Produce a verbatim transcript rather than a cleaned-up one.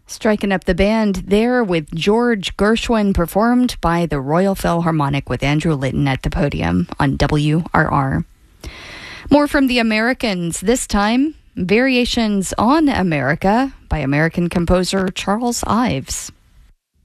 Striking up the band there with George Gershwin, performed by the Royal Philharmonic with Andrew Litton at the podium on W R R. More from the Americans, this time Variations on America by American composer Charles Ives.